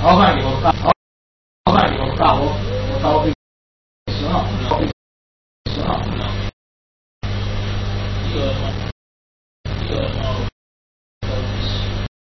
我看你，我看，我看你，我看我高兴10号，10号。